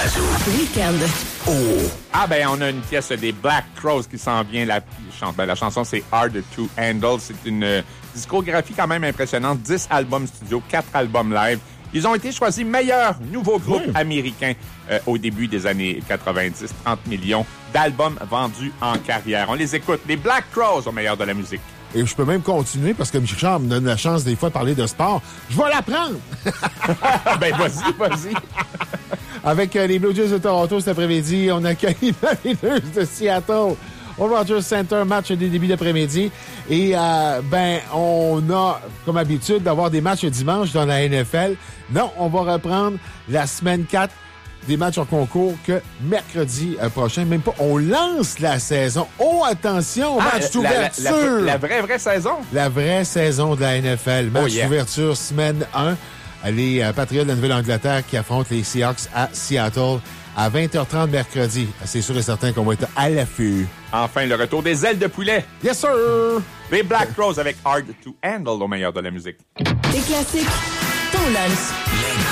Chicago. Week-end. Oh! Ah ben, on a une pièce des Black Crowes qui s'en vient. La chanson, c'est Hard to Handle. C'est une discographie quand même impressionnante. 10 albums studio, 4 albums live. Ils ont été choisis meilleur nouveau groupe américain au début des années 90. 30 millions d'albums vendus en carrière. On les écoute. Les Black Crowes au meilleur de la musique. Et je peux même continuer parce que M. Richard me donne la chance des fois de parler de sport. Je vais l'apprendre! Ben, vas-y. Avec les Blue Jays de Toronto cet après-midi, on accueille les Mariners de Seattle au Rogers Center, match des débuts d'après-midi. Et on a comme habitude d'avoir des matchs dimanche dans la NFL. Non, on va reprendre la semaine 4 des matchs en concours que mercredi prochain. Même pas, on lance la saison. Oh, attention, match d'ouverture! La vraie saison? La vraie saison de la NFL. Match d'ouverture, semaine 1. Les Patriots de la Nouvelle-Angleterre qui affrontent les Seahawks à Seattle à 20h30 mercredi. C'est sûr et certain qu'on va être à l'affût. Enfin, le retour des ailes de poulet. Yes, sir! Les Black Crowes avec Hard to Handle au meilleur de la musique. Des classiques, ton lunch.